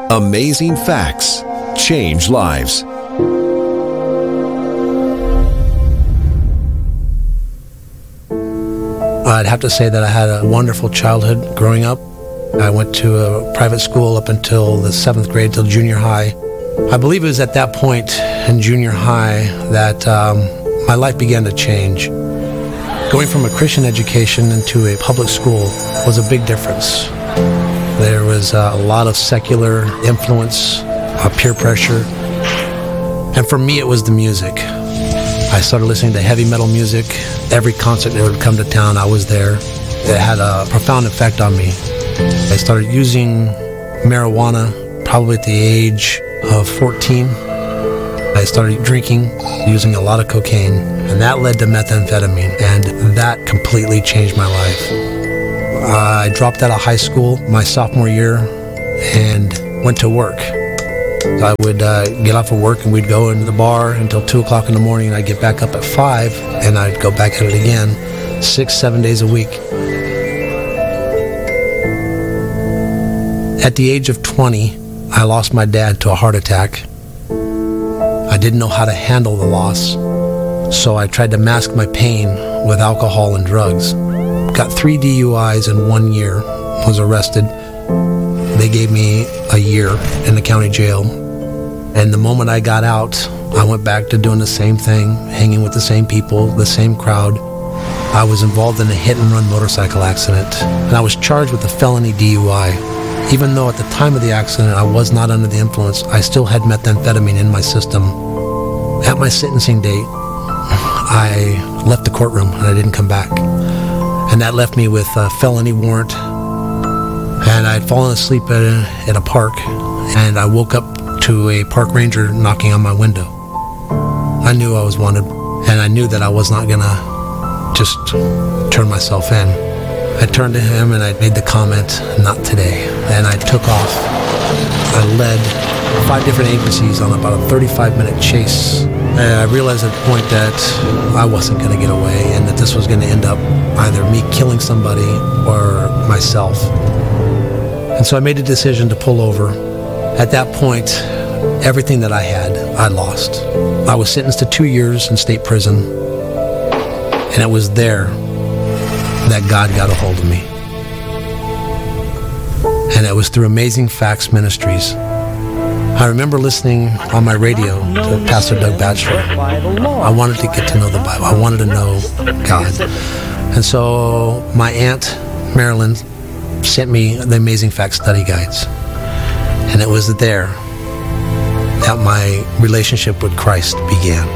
Amazing facts change lives. I'd have to say that I had a wonderful childhood growing up. I went to a private school up until the 7th grade, till junior high. I believe it was at that point in junior high that my life began to change. Going from a Christian education into a public school was a big difference. There was a lot of secular influence, peer pressure, and for me it was the music. I started listening to heavy metal music. Every concert that would come to town, I was there. It had a profound effect on me. I started using marijuana probably at the age of 14. I started drinking, using a lot of cocaine, and that led to methamphetamine, and that completely changed my life. I dropped out of high school my sophomore year and went to work. I would get off of work and we'd go into the bar until 2 o'clock in the morning, and I'd get back up at 5 and I'd go back at it again 6-7 days a week. At the age of 20, I lost my dad to a heart attack. I didn't know how to handle the loss, so I tried to mask my pain with alcohol and drugs. Got 3 DUIs in 1 year, was arrested. They gave me a year in the county jail. And the moment I got out, I went back to doing the same thing, hanging with the same people, the same crowd. I was involved in a hit-and-run motorcycle accident, and I was charged with a felony DUI. Even though at the time of the accident I was not under the influence, I still had methamphetamine in my system. At my sentencing date, I left the courtroom and I didn't come back. And that left me with a felony warrant. And I'd fallen asleep at a park, and I woke up to a park ranger knocking on my window. I knew I was wanted, and I knew that I was not gonna just turn myself in. I turned to him and I made the comment, "Not today," and I took off. I led 5 different agencies on about a 35-minute chase. And I realized at the point that I wasn't going to get away, and that this was going to end up either me killing somebody or myself. And so I made a decision to pull over. At that point, everything that I had, I lost. I was sentenced to 2 years in state prison, and it was there that God got a hold of me. And it was through Amazing Facts Ministries. I remember listening on my radio to Pastor Doug Batchelor. I wanted to get to know the Bible. I wanted to know God. And so my aunt, Marilyn, sent me the Amazing Facts study guides. And it was there that my relationship with Christ began.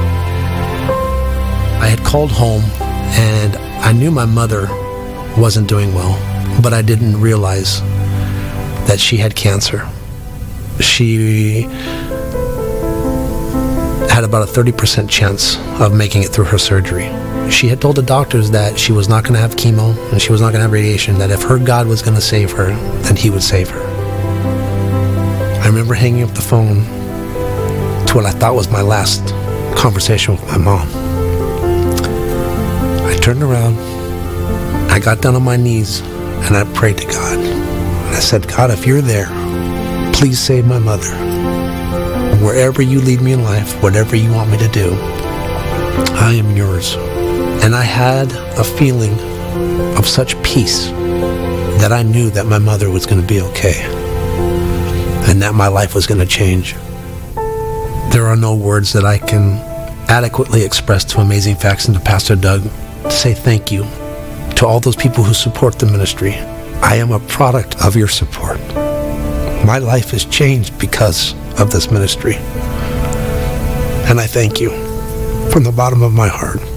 I had called home, and I knew my mother wasn't doing well, but I didn't realize that she had cancer. She had about a 30% chance of making it through her surgery. She had told the doctors that she was not going to have chemo and she was not going to have radiation, that if her God was going to save her, then he would save her. I remember hanging up the phone to what I thought was my last conversation with my mom. I turned around, I got down on my knees, and I prayed to God. And I said, "God, if you're there, please save my mother. Wherever you lead me in life, whatever you want me to do, I am yours." And I had a feeling of such peace that I knew that my mother was going to be okay and that my life was going to change. There are no words that I can adequately express to Amazing Facts and to Pastor Doug to say thank you to all those people who support the ministry. I am a product of your support. My life has changed because of this ministry. And I thank you from the bottom of my heart.